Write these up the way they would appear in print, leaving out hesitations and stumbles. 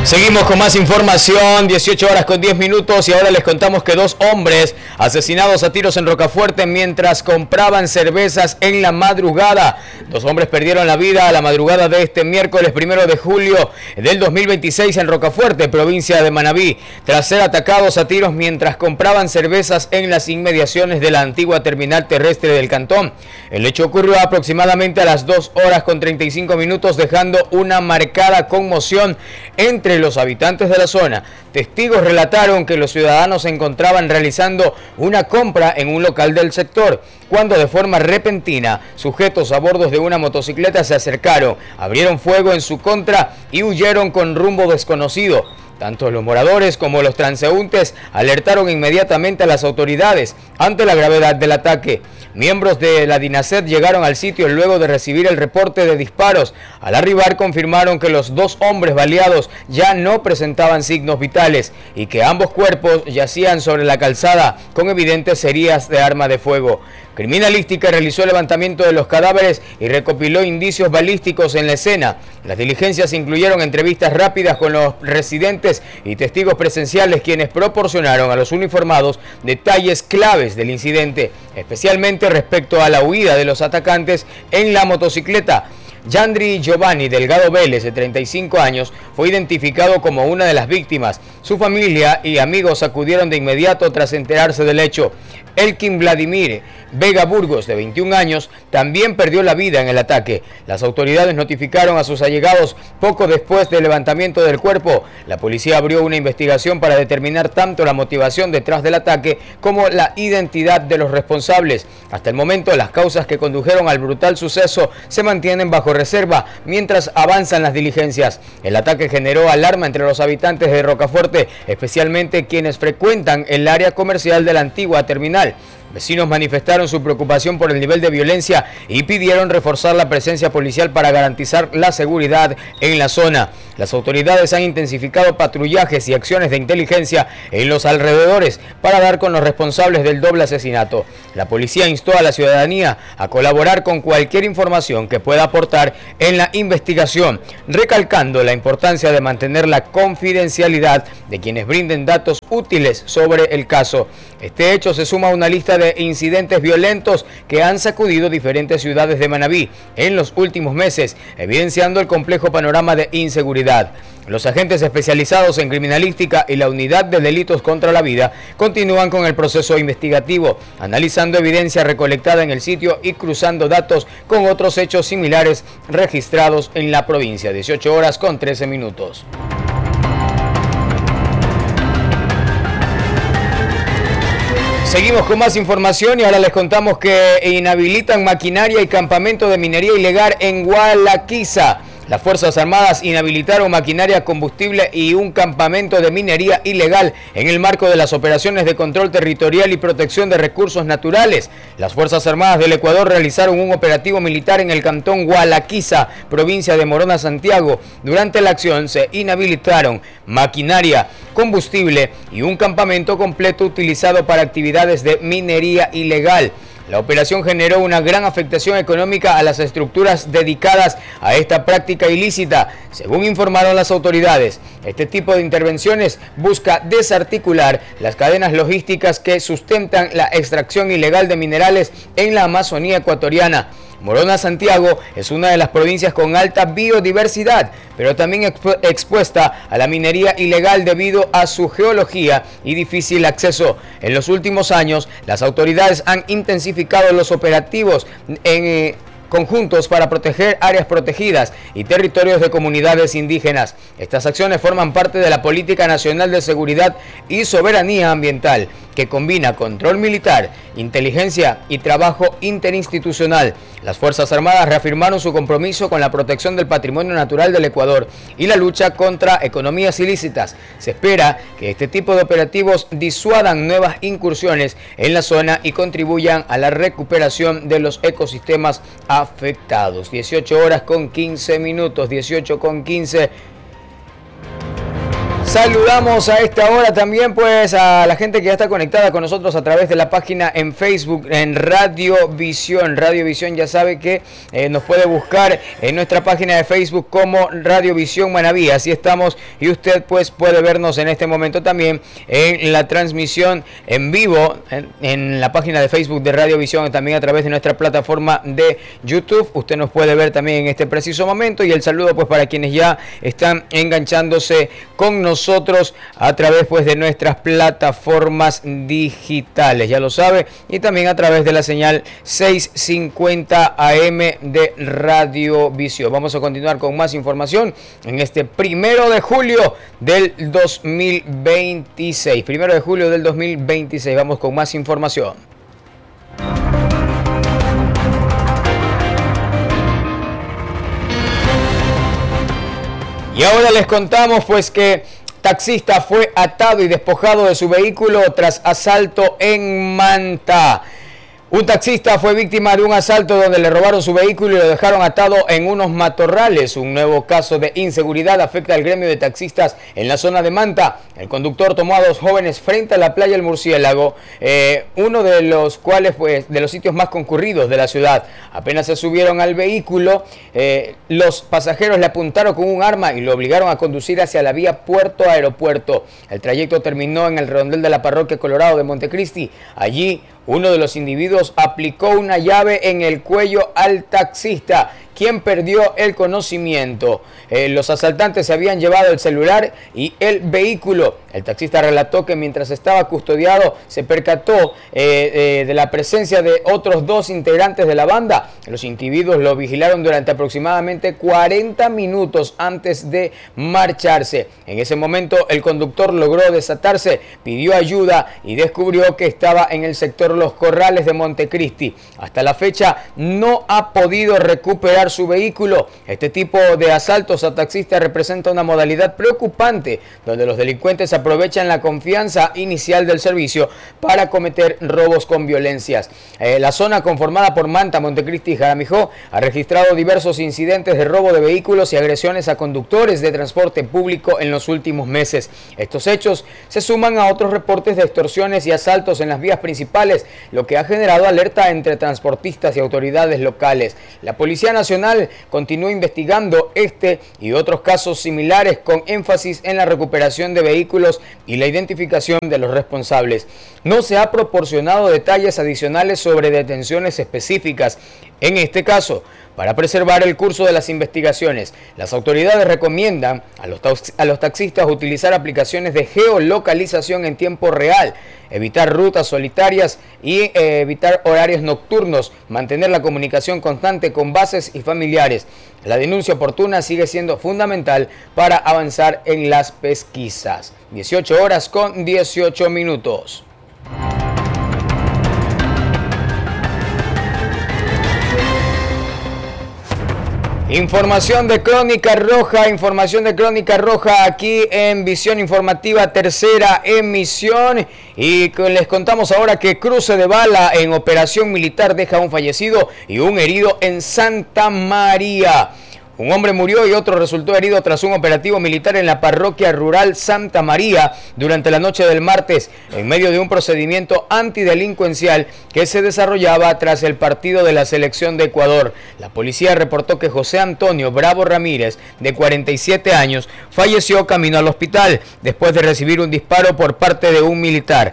Seguimos con más información, 18 horas con 10 minutos y ahora les contamos que 2 hombres asesinados a tiros en Rocafuerte mientras compraban cervezas en la madrugada. 2 hombres perdieron la vida a la madrugada de este miércoles 1 de julio del 2026 en Rocafuerte, provincia de Manabí, tras ser atacados a tiros mientras compraban cervezas en las inmediaciones de la antigua terminal terrestre del cantón. El hecho ocurrió aproximadamente a las 2 horas con 35 minutos, dejando una marcada conmoción entre los habitantes de la zona. Testigos relataron que los ciudadanos se encontraban realizando una compra en un local del sector, cuando de forma repentina, sujetos a bordo de una motocicleta se acercaron, abrieron fuego en su contra y huyeron con rumbo desconocido. Tanto los moradores como los transeúntes alertaron inmediatamente a las autoridades ante la gravedad del ataque. Miembros de la DINASED llegaron al sitio luego de recibir el reporte de disparos. Al arribar confirmaron que los 2 hombres baleados ya no presentaban signos vitales y que ambos cuerpos yacían sobre la calzada con evidentes heridas de arma de fuego. Criminalística realizó el levantamiento de los cadáveres y recopiló indicios balísticos en la escena. Las diligencias incluyeron entrevistas rápidas con los residentes y testigos presenciales, quienes proporcionaron a los uniformados detalles claves del incidente, especialmente respecto a la huida de los atacantes en la motocicleta. Yandri Giovanni Delgado Vélez, de 35 años, fue identificado como una de las víctimas. Su familia y amigos acudieron de inmediato tras enterarse del hecho. Elkin Vladimir Vega Burgos, de 21 años, también perdió la vida en el ataque. Las autoridades notificaron a sus allegados poco después del levantamiento del cuerpo. La policía abrió una investigación para determinar tanto la motivación detrás del ataque como la identidad de los responsables. Hasta el momento, las causas que condujeron al brutal suceso se mantienen bajo reserva mientras avanzan las diligencias. El ataque generó alarma entre los habitantes de Rocafuerte, especialmente quienes frecuentan el área comercial de la antigua terminal. Vecinos manifestaron su preocupación por el nivel de violencia y pidieron reforzar la presencia policial para garantizar la seguridad en la zona. Las autoridades han intensificado patrullajes y acciones de inteligencia en los alrededores para dar con los responsables del doble asesinato. La policía instó a la ciudadanía a colaborar con cualquier información que pueda aportar en la investigación, recalcando la importancia de mantener la confidencialidad de quienes brinden datos útiles sobre el caso. Este hecho se suma a una lista de incidentes violentos que han sacudido diferentes ciudades de Manabí en los últimos meses, evidenciando el complejo panorama de inseguridad. Los agentes especializados en criminalística y la unidad de delitos contra la vida continúan con el proceso investigativo, analizando evidencia recolectada en el sitio y cruzando datos con otros hechos similares registrados en la provincia. 18 horas con 13 minutos. Seguimos con más información y ahora les contamos que inhabilitan maquinaria y campamento de minería ilegal en Gualaquiza. Las Fuerzas Armadas inhabilitaron maquinaria, combustible y un campamento de minería ilegal en el marco de las operaciones de control territorial y protección de recursos naturales. Las Fuerzas Armadas del Ecuador realizaron un operativo militar en el cantón Gualaquiza, provincia de Morona, Santiago. Durante la acción se inhabilitaron maquinaria, combustible y un campamento completo utilizado para actividades de minería ilegal. La operación generó una gran afectación económica a las estructuras dedicadas a esta práctica ilícita, según informaron las autoridades. Este tipo de intervenciones busca desarticular las cadenas logísticas que sustentan la extracción ilegal de minerales en la Amazonía ecuatoriana. Morona, Santiago, es una de las provincias con alta biodiversidad, pero también expuesta a la minería ilegal debido a su geología y difícil acceso. En los últimos años, las autoridades han intensificado los operativos en conjuntos para proteger áreas protegidas y territorios de comunidades indígenas. Estas acciones forman parte de la Política Nacional de Seguridad y Soberanía Ambiental, que combina control militar, inteligencia y trabajo interinstitucional. Las Fuerzas Armadas reafirmaron su compromiso con la protección del patrimonio natural del Ecuador y la lucha contra economías ilícitas. Se espera que este tipo de operativos disuadan nuevas incursiones en la zona y contribuyan a la recuperación de los ecosistemas afectados. 18 horas con 15 minutos, 18 con 15. Saludamos a esta hora también pues a la gente que ya está conectada con nosotros a través de la página en Facebook, en Radiovisión. Radiovisión ya sabe que nos puede buscar en nuestra página de Facebook como Radiovisión Manabí. Así estamos y usted pues puede vernos en este momento también en la transmisión en vivo en la página de Facebook de Radiovisión, también a través de nuestra plataforma de YouTube. Usted nos puede ver también en este preciso momento y el saludo pues para quienes ya están enganchándose con nosotros a través pues de nuestras plataformas digitales, ya lo sabe, y también a través de la señal 650 AM de Radiovisión. Vamos a continuar con más información en este 1 de julio del 2026. 1 de julio del 2026, vamos con más información. Y ahora les contamos pues que taxista fue atado y despojado de su vehículo tras asalto en Manta. Un taxista fue víctima de un asalto donde le robaron su vehículo y lo dejaron atado en unos matorrales. Un nuevo caso de inseguridad afecta al gremio de taxistas en la zona de Manta. El conductor tomó a dos jóvenes frente a la playa El Murciélago, uno de los cuales pues de los sitios más concurridos de la ciudad. Apenas se subieron al vehículo, los pasajeros le apuntaron con un arma y lo obligaron a conducir hacia la vía Puerto-Aeropuerto. El trayecto terminó en el redondel de la parroquia Colorado de Montecristi. Allí uno de los individuos aplicó una llave en el cuello al taxista, quien perdió el conocimiento. Los asaltantes se habían llevado el celular y el vehículo. El taxista relató que mientras estaba custodiado se percató de la presencia de otros dos integrantes de la banda. Los individuos lo vigilaron durante aproximadamente 40 minutos antes de marcharse. En ese momento el conductor logró desatarse, pidió ayuda y descubrió que estaba en el sector Los Corrales de Montecristi. Hasta la fecha no ha podido recuperar su vehículo. Este tipo de asaltos a taxistas representa una modalidad preocupante donde los delincuentes aprovechan la confianza inicial del servicio para cometer robos con violencias. La zona conformada por Manta, Montecristi y Jaramijó ha registrado diversos incidentes de robo de vehículos y agresiones a conductores de transporte público en los últimos meses. Estos hechos se suman a otros reportes de extorsiones y asaltos en las vías principales, lo que ha generado alerta entre transportistas y autoridades locales. La Policía Nacional continúa investigando este y otros casos similares con énfasis en la recuperación de vehículos y la identificación de los responsables. No se ha proporcionado detalles adicionales sobre detenciones específicas. En este caso, para preservar el curso de las investigaciones, las autoridades recomiendan a los taxistas utilizar aplicaciones de geolocalización en tiempo real, evitar rutas solitarias y evitar horarios nocturnos, mantener la comunicación constante con bases y familiares. La denuncia oportuna sigue siendo fundamental para avanzar en las pesquisas. 18:18. Información de Crónica Roja aquí en Visión Informativa, tercera emisión. Y les contamos ahora que cruce de bala en operación militar deja un fallecido y un herido en Santa María. Un hombre murió y otro resultó herido tras un operativo militar en la parroquia rural Santa María durante la noche del martes, en medio de un procedimiento antidelincuencial que se desarrollaba tras el partido de la selección de Ecuador. La policía reportó que José Antonio Bravo Ramírez, de 47 años, falleció camino al hospital después de recibir un disparo por parte de un militar.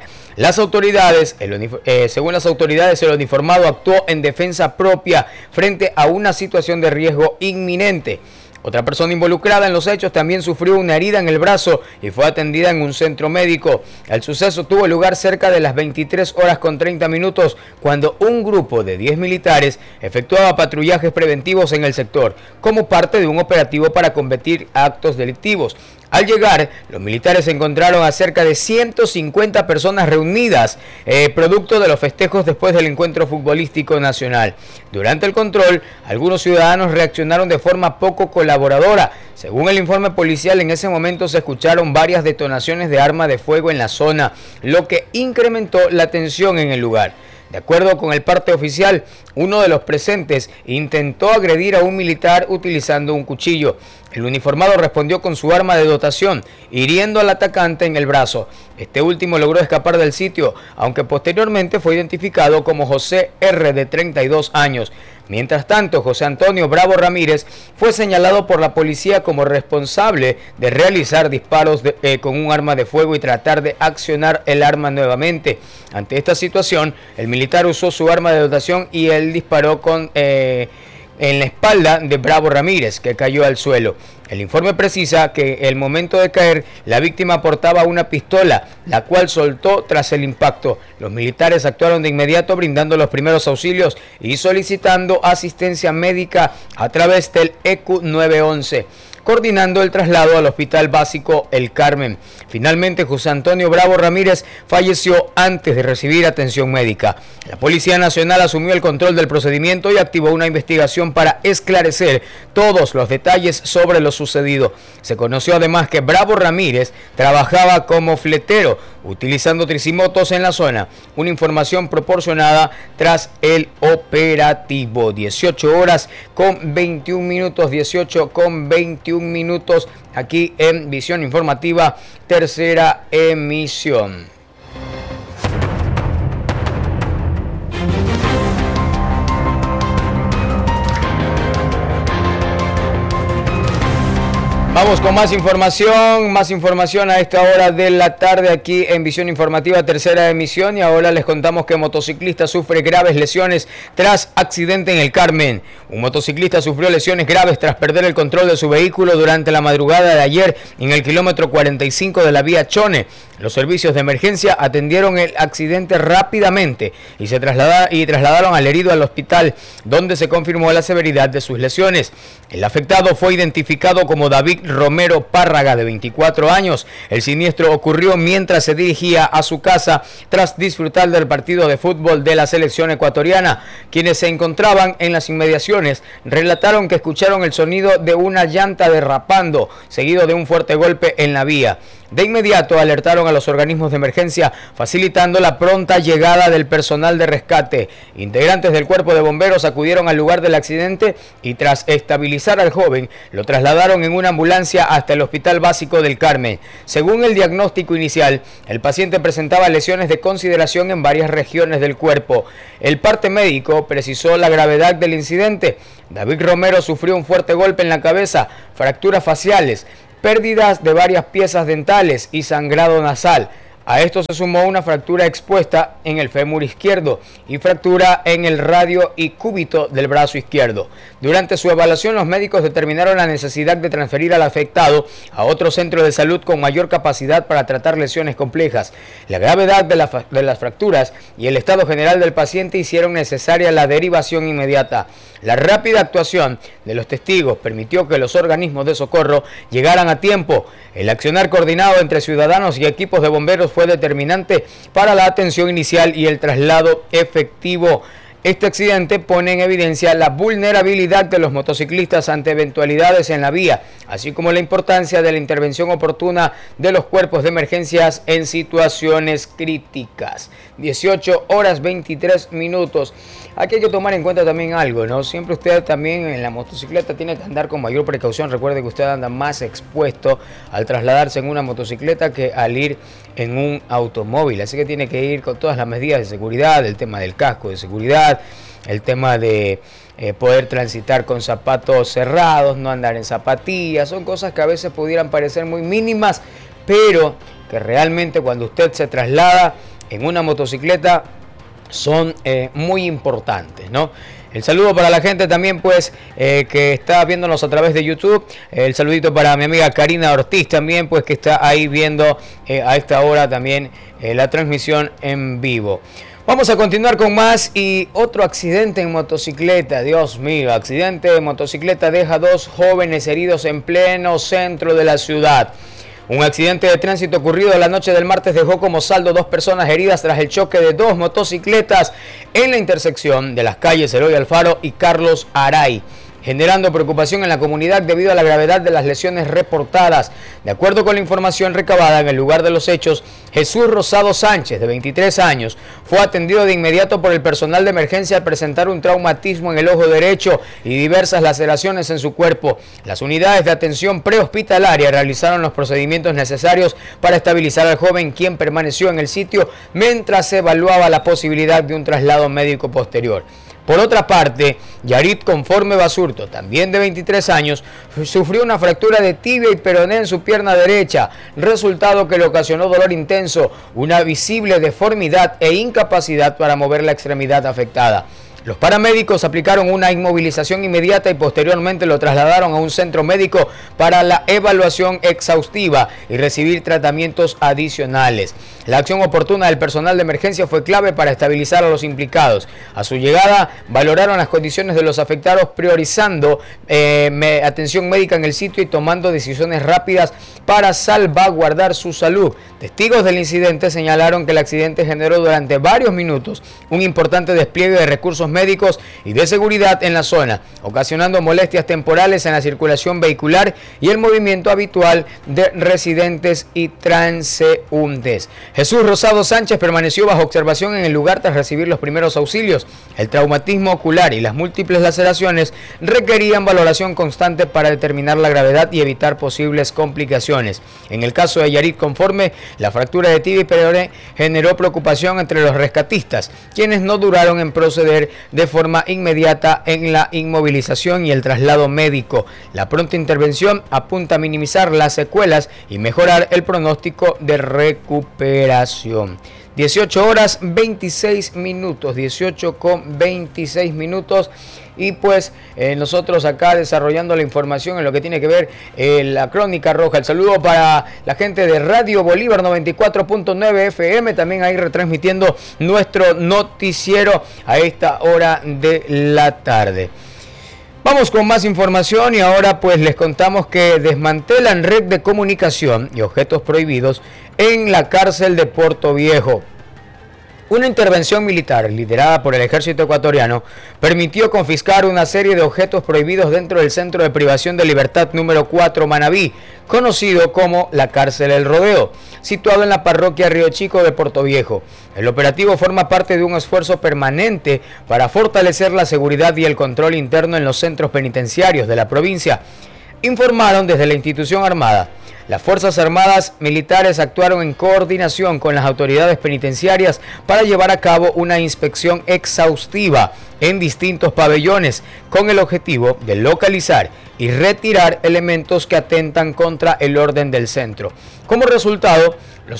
Según las autoridades, el uniformado actuó en defensa propia frente a una situación de riesgo inminente. Otra persona involucrada en los hechos también sufrió una herida en el brazo y fue atendida en un centro médico. El suceso tuvo lugar cerca de las 23:30 cuando un grupo de 10 militares efectuaba patrullajes preventivos en el sector como parte de un operativo para combatir actos delictivos. Al llegar, los militares encontraron a cerca de 150 personas reunidas, producto de los festejos después del encuentro futbolístico nacional. Durante el control, algunos ciudadanos reaccionaron de forma poco colaboradora. Según el informe policial, en ese momento se escucharon varias detonaciones de arma de fuego en la zona, lo que incrementó la tensión en el lugar. De acuerdo con el parte oficial, uno de los presentes intentó agredir a un militar utilizando un cuchillo. El uniformado respondió con su arma de dotación, hiriendo al atacante en el brazo. Este último logró escapar del sitio, aunque posteriormente fue identificado como José R., de 32 años. Mientras tanto, José Antonio Bravo Ramírez fue señalado por la policía como responsable de realizar disparos con un arma de fuego y tratar de accionar el arma nuevamente. Ante esta situación, el militar usó su arma de dotación y él disparó en la espalda de Bravo Ramírez, que cayó al suelo. El informe precisa que el momento de caer, la víctima portaba una pistola, la cual soltó tras el impacto. Los militares actuaron de inmediato brindando los primeros auxilios y solicitando asistencia médica a través del ECU 911. Coordinando el traslado al Hospital Básico El Carmen. Finalmente, José Antonio Bravo Ramírez falleció antes de recibir atención médica. La Policía Nacional asumió el control del procedimiento y activó una investigación para esclarecer todos los detalles sobre lo sucedido. Se conoció además que Bravo Ramírez trabajaba como fletero, utilizando tricimotos en la zona. Una información proporcionada tras el operativo. 18 horas con 21 minutos, 18 con 21 minutos, aquí en Visión Informativa, tercera emisión. Vamos con más información a esta hora de la tarde aquí en Visión Informativa, tercera emisión, y ahora les contamos que motociclista sufre graves lesiones tras accidente en El Carmen. Un motociclista sufrió lesiones graves tras perder el control de su vehículo durante la madrugada de ayer en el kilómetro 45 de la vía Chone. Los servicios de emergencia atendieron el accidente rápidamente y trasladaron al herido al hospital, donde se confirmó la severidad de sus lesiones. El afectado fue identificado como David Romero Párraga, de 24 años. El siniestro ocurrió mientras se dirigía a su casa tras disfrutar del partido de fútbol de la selección ecuatoriana. Quienes se encontraban en las inmediaciones relataron que escucharon el sonido de una llanta derrapando, seguido de un fuerte golpe en la vía. De inmediato alertaron a los organismos de emergencia, facilitando la pronta llegada del personal de rescate. Integrantes del cuerpo de bomberos acudieron al lugar del accidente y tras estabilizar al joven, lo trasladaron en una ambulancia hasta el Hospital Básico del Carmen. Según el diagnóstico inicial, el paciente presentaba lesiones de consideración en varias regiones del cuerpo. El parte médico precisó la gravedad del incidente. David Romero sufrió un fuerte golpe en la cabeza, fracturas faciales, pérdidas de varias piezas dentales y sangrado nasal. A esto se sumó una fractura expuesta en el fémur izquierdo y fractura en el radio y cúbito del brazo izquierdo. Durante su evaluación, los médicos determinaron la necesidad de transferir al afectado a otro centro de salud con mayor capacidad para tratar lesiones complejas. La gravedad de las fracturas y el estado general del paciente hicieron necesaria la derivación inmediata. La rápida actuación de los testigos permitió que los organismos de socorro llegaran a tiempo. El accionar coordinado entre ciudadanos y equipos de bomberos fue determinante para la atención inicial y el traslado efectivo. Este accidente pone en evidencia la vulnerabilidad de los motociclistas ante eventualidades en la vía, así como la importancia de la intervención oportuna de los cuerpos de emergencias en situaciones críticas. 18 horas 23 minutos. Aquí hay que tomar en cuenta también algo, ¿no? Siempre usted también en la motocicleta tiene que andar con mayor precaución. Recuerde que usted anda más expuesto al trasladarse en una motocicleta que al ir en un automóvil. Así que tiene que ir con todas las medidas de seguridad, el tema del casco de seguridad, el tema de poder transitar con zapatos cerrados, no andar en zapatillas. Son cosas que a veces pudieran parecer muy mínimas, pero que realmente cuando usted se traslada en una motocicleta son muy importantes, ¿no? El saludo para la gente también, pues, que está viéndonos a través de YouTube. El saludito para mi amiga Karina Ortiz también, pues, que está ahí viendo a esta hora también la transmisión en vivo. Vamos a continuar con más y otro accidente en motocicleta. Dios mío, accidente de motocicleta deja 2 jóvenes heridos en pleno centro de la ciudad. Un accidente de tránsito ocurrido la noche del martes dejó como saldo 2 personas heridas tras el choque de 2 motocicletas en la intersección de las calles Eloy Alfaro y Carlos Aray. generando preocupación en la comunidad debido a la gravedad de las lesiones reportadas. De acuerdo con la información recabada en el lugar de los hechos, Jesús Rosado Sánchez, de 23 años, fue atendido de inmediato por el personal de emergencia al presentar un traumatismo en el ojo derecho y diversas laceraciones en su cuerpo. Las unidades de atención prehospitalaria realizaron los procedimientos necesarios para estabilizar al joven, quien permaneció en el sitio mientras se evaluaba la posibilidad de un traslado médico posterior. Por otra parte, Yarit Conforme Basurto, también de 23 años, sufrió una fractura de tibia y peroné en su pierna derecha, resultado que le ocasionó dolor intenso, una visible deformidad e incapacidad para mover la extremidad afectada. Los paramédicos aplicaron una inmovilización inmediata y posteriormente lo trasladaron a un centro médico para la evaluación exhaustiva y recibir tratamientos adicionales. La acción oportuna del personal de emergencia fue clave para estabilizar a los implicados. A su llegada, valoraron las condiciones de los afectados, priorizando atención médica en el sitio y tomando decisiones rápidas para salvaguardar su salud. Testigos del incidente señalaron que el accidente generó durante varios minutos un importante despliegue de recursos médicos y de seguridad en la zona, ocasionando molestias temporales en la circulación vehicular y el movimiento habitual de residentes y transeúntes. Jesús Rosado Sánchez permaneció bajo observación en el lugar tras recibir los primeros auxilios. El traumatismo ocular y las múltiples laceraciones requerían valoración constante para determinar la gravedad y evitar posibles complicaciones. En el caso de Yarit Conforme, la fractura de tibia y peroné generó preocupación entre los rescatistas, quienes no duraron en proceder de forma inmediata en la inmovilización y el traslado médico. La pronta intervención apunta a minimizar las secuelas y mejorar el pronóstico de recuperación. 18 horas 26 minutos, 18 con 26 minutos. Y pues nosotros acá desarrollando la información en lo que tiene que ver la Crónica Roja. El saludo para la gente de Radio Bolívar 94.9 FM, también ahí retransmitiendo nuestro noticiero a esta hora de la tarde. Vamos con más información y ahora pues les contamos que desmantelan red de comunicación y objetos prohibidos en la cárcel de Puerto Viejo. Una intervención militar liderada por el ejército ecuatoriano permitió confiscar una serie de objetos prohibidos dentro del Centro de Privación de Libertad número 4 Manabí, conocido como la Cárcel El Rodeo, situado en la parroquia Río Chico de Puerto Viejo. El operativo forma parte de un esfuerzo permanente para fortalecer la seguridad y el control interno en los centros penitenciarios de la provincia, informaron desde la institución armada. Las Fuerzas Armadas militares actuaron en coordinación con las autoridades penitenciarias para llevar a cabo una inspección exhaustiva en distintos pabellones con el objetivo de localizar y retirar elementos que atentan contra el orden del centro. Como resultado,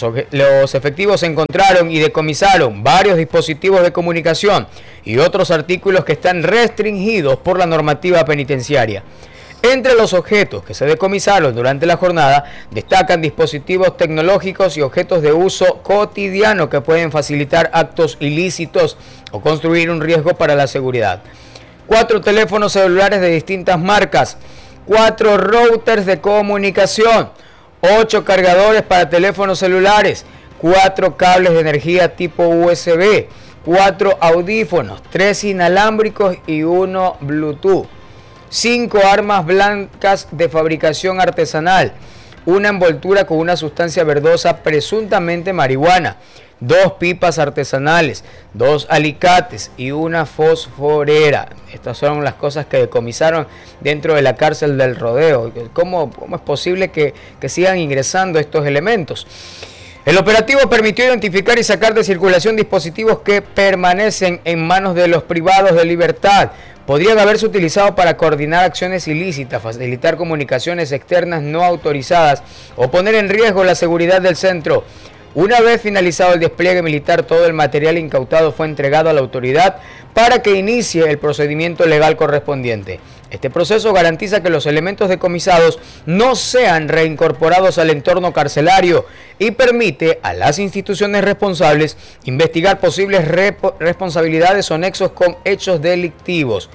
los efectivos encontraron y decomisaron varios dispositivos de comunicación y otros artículos que están restringidos por la normativa penitenciaria. Entre los objetos que se decomisaron durante la jornada destacan dispositivos tecnológicos y objetos de uso cotidiano que pueden facilitar actos ilícitos o construir un riesgo para la seguridad. 4 teléfonos celulares de distintas marcas, 4 routers de comunicación, 8 cargadores para teléfonos celulares, 4 cables de energía tipo USB, 4 audífonos, 3 inalámbricos y 1 Bluetooth. 5 armas blancas de fabricación artesanal, una envoltura con una sustancia verdosa presuntamente marihuana, 2 pipas artesanales, 2 alicates y una fosforera. Estas son las cosas que decomisaron dentro de la cárcel del Rodeo. ¿Cómo es posible que sigan ingresando estos elementos? El operativo permitió identificar y sacar de circulación dispositivos que permanecen en manos de los privados de libertad. Podrían haberse utilizado para coordinar acciones ilícitas, facilitar comunicaciones externas no autorizadas o poner en riesgo la seguridad del centro. Una vez finalizado el despliegue militar, todo el material incautado fue entregado a la autoridad para que inicie el procedimiento legal correspondiente. Este proceso garantiza que los elementos decomisados no sean reincorporados al entorno carcelario y permite a las instituciones responsables investigar posibles responsabilidades o nexos con hechos delictivos.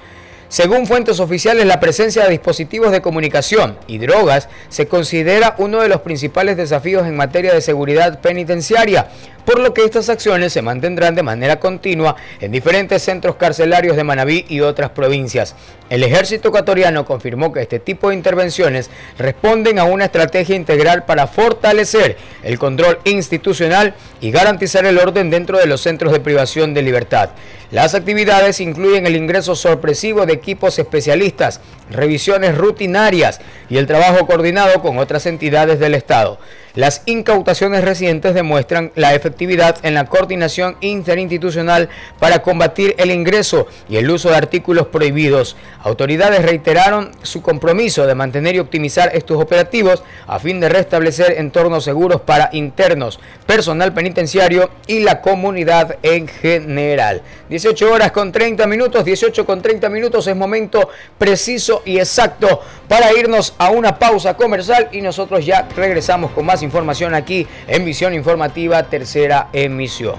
Según fuentes oficiales, la presencia de dispositivos de comunicación y drogas se considera uno de los principales desafíos en materia de seguridad penitenciaria, por lo que estas acciones se mantendrán de manera continua en diferentes centros carcelarios de Manabí y otras provincias. El ejército ecuatoriano confirmó que este tipo de intervenciones responden a una estrategia integral para fortalecer el control institucional y garantizar el orden dentro de los centros de privación de libertad. Las actividades incluyen el ingreso sorpresivo de equipos especialistas, revisiones rutinarias y el trabajo coordinado con otras entidades del Estado. Las incautaciones recientes demuestran la efectividad en la coordinación interinstitucional para combatir el ingreso y el uso de artículos prohibidos. Autoridades reiteraron su compromiso de mantener y optimizar estos operativos a fin de restablecer entornos seguros para internos, personal penitenciario y la comunidad en general. 18 horas con 30 minutos, 18 con 30 minutos, es momento preciso y exacto para irnos a una pausa comercial y nosotros ya regresamos con más información aquí en Visión Informativa, tercera emisión.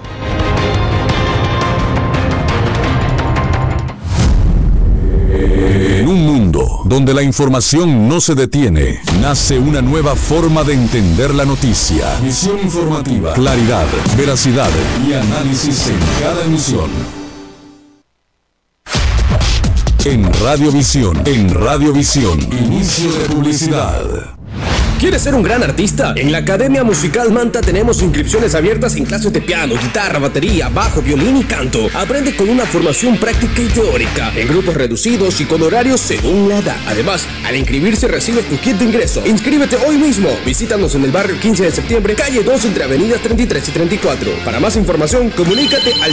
En un mundo donde la información no se detiene, nace una nueva forma de entender la noticia. Visión Informativa, claridad, veracidad y análisis en cada emisión. En Radiovisión, inicio de publicidad. ¿Quieres ser un gran artista? En la Academia Musical Manta tenemos inscripciones abiertas en clases de piano, guitarra, batería, bajo, violín y canto. Aprende con una formación práctica y teórica, en grupos reducidos y con horarios según la edad. Además, al inscribirse recibes tu kit de ingreso. Inscríbete hoy mismo. Visítanos en el barrio 15 de septiembre, calle 2 entre avenidas 33 y 34. Para más información, comunícate al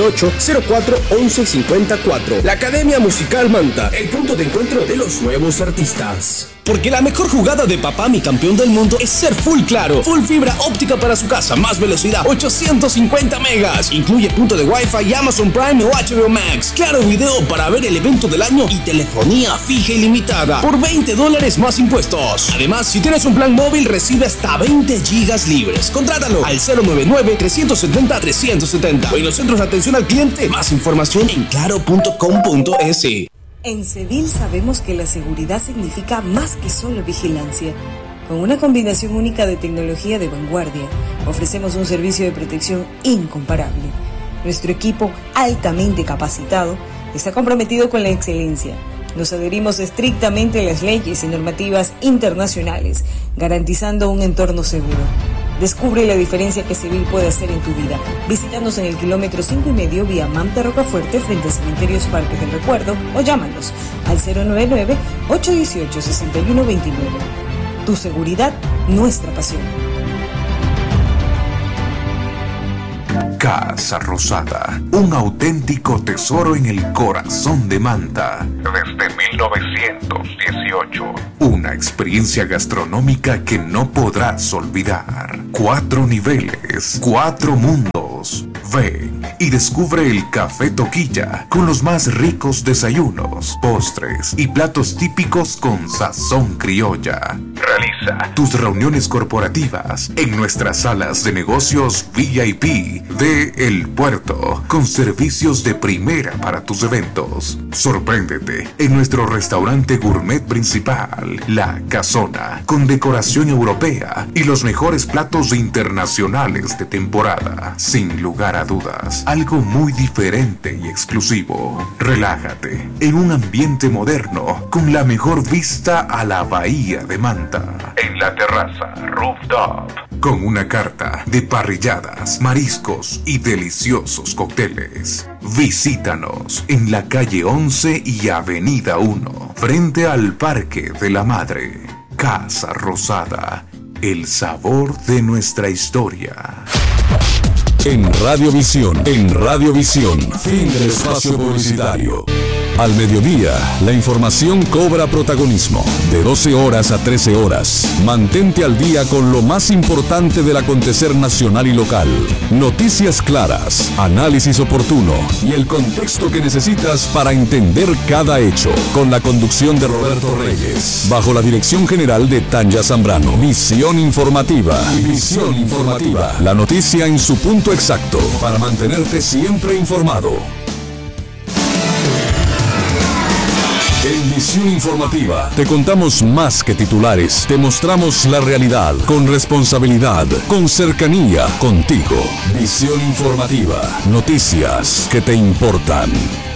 098-04-1154. La Academia Musical Manta, el punto de encuentro de los nuevos artistas. Porque la mejor jugada de papá, mi campeón del mundo, es ser full claro. Full fibra óptica para su casa, más velocidad, 850 megas. Incluye punto de Wi-Fi, Amazon Prime o HBO Max. Claro video para ver el evento del año y telefonía fija ilimitada por $20 más impuestos. Además, si tienes un plan móvil, recibe hasta 20 gigas libres. Contrátalo al 099-370-370 o en los centros de atención al cliente. Más información en claro.com.es. En Cedil sabemos que la seguridad significa más que solo vigilancia. Con una combinación única de tecnología de vanguardia, ofrecemos un servicio de protección incomparable. Nuestro equipo, altamente capacitado, está comprometido con la excelencia. Nos adherimos estrictamente a las leyes y normativas internacionales, garantizando un entorno seguro. Descubre la diferencia que Cedil puede hacer en tu vida. Visítanos en el kilómetro 5,5 vía Manta Rocafuerte frente a Cementerios Parques del Recuerdo o llámanos al 099-818-6129. Tu seguridad, nuestra pasión. Casa Rosada, un auténtico tesoro en el corazón de Manta. Desde 1918. Una experiencia gastronómica que no podrás olvidar. 4 niveles, 4 mundos. Ven y descubre el Café Toquilla con los más ricos desayunos, postres y platos típicos con sazón criolla. Realiza tus reuniones corporativas en nuestras salas de negocios VIP de El Puerto, con servicios de primera para tus eventos. Sorpréndete en nuestro restaurante gourmet principal, La Casona, con decoración europea y los mejores platos internacionales de temporada. Sin lugar a dudas, algo muy diferente y exclusivo. Relájate en un ambiente moderno con la mejor vista a la bahía de Manta. En la terraza rooftop, con una carta de parrilladas, mariscos y deliciosos cócteles. Visítanos en la calle 11 y avenida 1, frente al Parque de la Madre. Casa Rosada, el sabor de nuestra historia. En Radiovisión, fin del espacio publicitario. Al mediodía, la información cobra protagonismo. De 12 horas a 13 horas, mantente al día con lo más importante del acontecer nacional y local. Noticias claras, análisis oportuno y el contexto que necesitas para entender cada hecho. Con la conducción de Roberto Reyes, bajo la dirección general de Tanya Zambrano. Visión Informativa. La noticia en su punto exacto, para mantenerte siempre informado. En Visión Informativa te contamos más que titulares, te mostramos la realidad con responsabilidad, con cercanía, contigo. Visión Informativa, noticias que te importan.